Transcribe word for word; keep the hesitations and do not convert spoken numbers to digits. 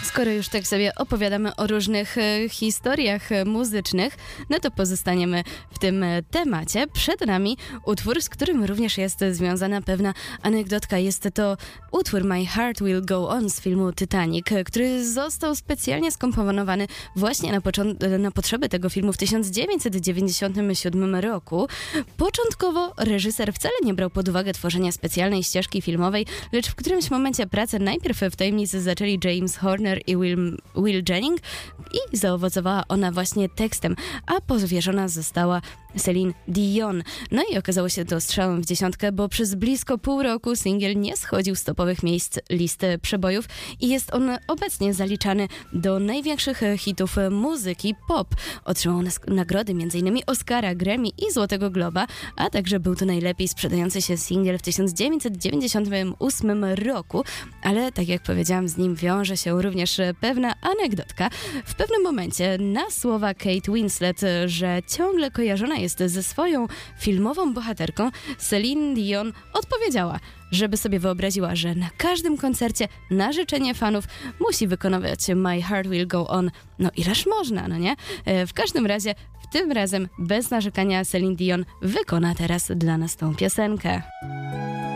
Skoro już tak sobie opowiadamy o różnych e, historiach e, muzycznych, no to pozostaniemy w tym e, temacie. Przed nami utwór, z którym również jest związana pewna anegdotka. Jest to utwór My Heart Will Go On z filmu Titanic, e, który został specjalnie skomponowany właśnie na, począ- na potrzeby tego filmu w tysiąc dziewięćset dziewięćdziesiątym siódmym roku. Początkowo reżyser wcale nie brał pod uwagę tworzenia specjalnej ścieżki filmowej, lecz w którymś momencie pracę najpierw w tajemnicy zaczęli James Horner i Will, Will Jennings i zaowocowała ona właśnie tekstem, a powierzona została Celine Dion. No i okazało się to strzałem w dziesiątkę, bo przez blisko pół roku singiel nie schodził z topowych miejsc listy przebojów i jest on obecnie zaliczany do największych hitów muzyki pop. Otrzymał nas- nagrody m.in. Oscara, Grammy i Złotego Globa, a także był to najlepiej sprzedający się singiel w tysiąc dziewięćset dziewięćdziesiątym ósmym roku, ale tak jak powiedziałam, z nim wiąże się również pewna anegdotka. W pewnym momencie na słowa Kate Winslet, że ciągle kojarzona jest ze swoją filmową bohaterką, Celine Dion odpowiedziała, żeby sobie wyobraziła, że na każdym koncercie na życzenie fanów musi wykonywać My Heart Will Go On. No ileż można, no nie? E, w każdym razie, w tym razem bez narzekania Celine Dion wykona teraz dla nas tą piosenkę.